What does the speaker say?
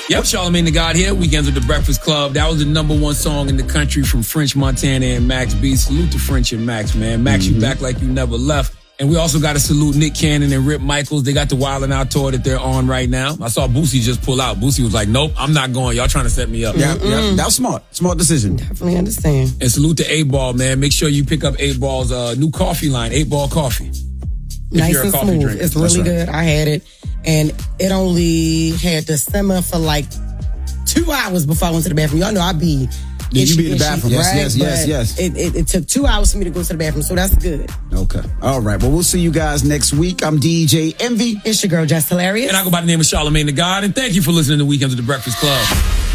Yep, Charlamagne the God here. Weekends with the Breakfast Club. That was the #1 song in the country from French Montana and Max B. Salute to French and Max, man. Max, you back like you never left. And we also got to salute Nick Cannon and Rip Michaels. They got the Wildin' Out tour that they're on right now. I saw Boosie just pull out. Boosie was like, nope, I'm not going. Y'all trying to set me up. Yeah, that was smart. Smart decision. Definitely understand. And salute to 8Ball, man. Make sure you pick up 8Ball's new coffee line, 8Ball Coffee. Nice and smooth. Drinker. It's really good. I had it. And it only had to simmer for like 2 hours before I went to the bathroom. Y'all know I be... Yeah, you be in the bathroom. Yes, right? yes. It took 2 hours for me to go to the bathroom, so that's good. Okay. All right. Well, we'll see you guys next week. I'm DJ Envy. It's your girl, Just Hilarious. And I go by the name of Charlamagne the God. And thank you for listening to Weekends with the Breakfast Club.